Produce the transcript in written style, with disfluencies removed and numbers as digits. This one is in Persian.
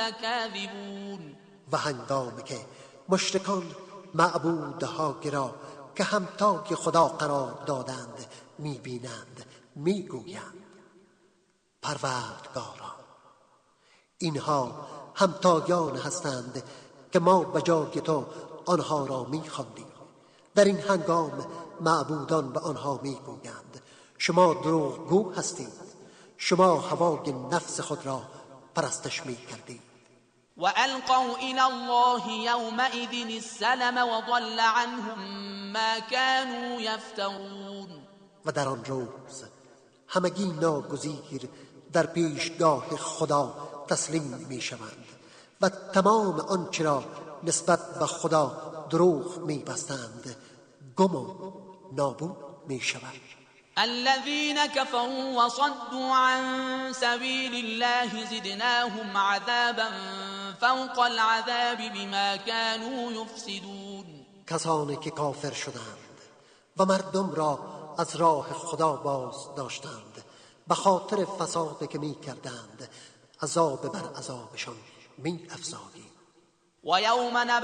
لكاذبون. و هنگامی که مشرکان معبودها را که همتای خدا قرار دادند میبینند میگویند پروردگارا اینها همتایان هستند که ما به جای تو آنها را میخواندیم. در این هنگام معبودان به آنها میگویند شما دروغگو هستید، شما هوای نفس خود را پرستش میکردید. وألقوا إلى الله يومئذ السلم وضل عنهم ما كانوا يفترون. و در آن روز همگی ناگزیر در پیشگاه خدا تسلیم می شوند و تمام آنچه را نسبت به خدا دروغ می بستند گم و نابود می شود. الذين كفروا وصدوا عن سبيل الله زدناهم عذابا فوق العذاب بما كانوا يفسدون. کسانی که کافر شدند و مردم را از راه خدا باز داشتند به خاطر فسادی که می کردند عذاب بر عذابشان می افزاییم. و یوم